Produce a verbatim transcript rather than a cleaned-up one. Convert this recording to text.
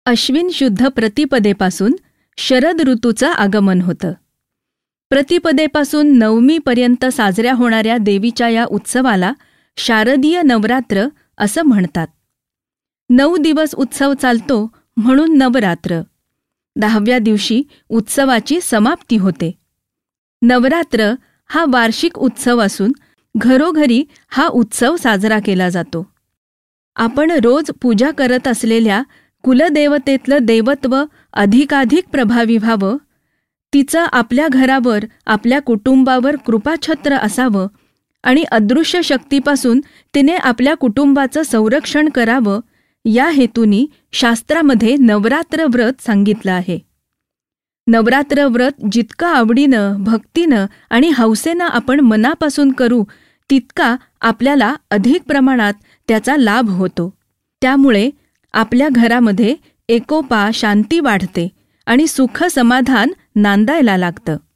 अश्विन शुद्ध प्रतिपदेपासून शरद ऋतूचं आगमन होतं. प्रतिपदेपासून नवमीपर्यंत साजऱ्या होणाऱ्या देवीच्या या उत्सवाला शारदीय नवरात्र असं म्हणतात. नऊ दिवस उत्सव चालतो म्हणून नवरात्र. दहाव्या दिवशी उत्सवाची समाप्ती होते. नवरात्र हा वार्षिक उत्सव असून घरोघरी हा उत्सव साजरा केला जातो. आपण रोज पूजा करत असलेल्या कुलदेवतेतलं देवत्व अधिकाधिक प्रभावी व्हावं, तिचं आपल्या घरावर, आपल्या कुटुंबावर कृपाछत्र असावं आणि अदृश्य शक्तीपासून तिने आपल्या कुटुंबाचं संरक्षण करावं, या हेतूनी शास्त्रामध्ये नवरात्र व्रत सांगितलं आहे. नवरात्र व्रत जितकं आवडीनं, भक्तीनं आणि हौसेनं आपण मनापासून करू, तितका आपल्याला अधिक प्रमाणात त्याचा लाभ होतो. त्यामुळे आपल्या घरामध्ये एकोपा, शांती वाढते आणि सुख समाधान नांदायला लागतं.